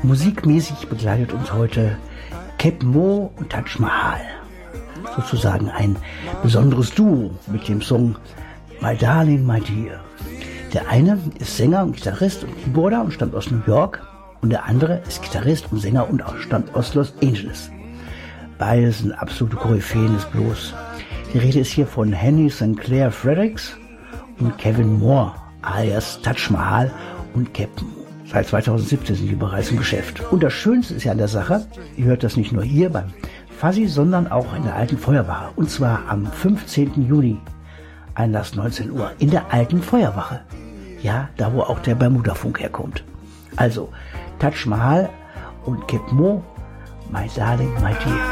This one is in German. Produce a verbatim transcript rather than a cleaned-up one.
Musikmäßig begleitet uns heute Kep Mo und Taj Mahal. Sozusagen ein besonderes Duo mit dem Song My Darling, My Dear. Der eine ist Sänger und Gitarrist und Keyboarder und stammt aus New York. Und der andere ist Gitarrist und Sänger und auch stammt aus Los Angeles. Beide sind absolute Koryphäen des Blues. Die Rede ist hier von Henry Sinclair Fredericks und Kevin Moore, alias Taj Mahal und Kep Mo. Seit zweitausendsiebzehn sind die bereits im Geschäft. Und das Schönste ist ja an der Sache, ihr hört das nicht nur hier beim Fuzzy, sondern auch in der Alten Feuerwache. Und zwar am fünfzehnten Juni, Einlass neunzehn Uhr, in der Alten Feuerwache. Ja, da wo auch der Bermuda-Funk herkommt. Also, Taj Mahal und Kep Mo, My Darling, My Dear.